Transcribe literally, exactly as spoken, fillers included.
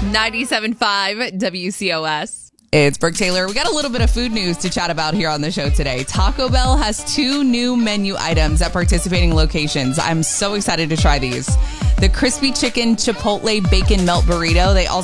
ninety-seven point five W C O S. It's Brooke Taylor. We got a little bit of food news to chat about here on the show today. Taco Bell has two new menu items at participating locations. I'm so excited to try these. The crispy chicken chipotle bacon melt burrito. They also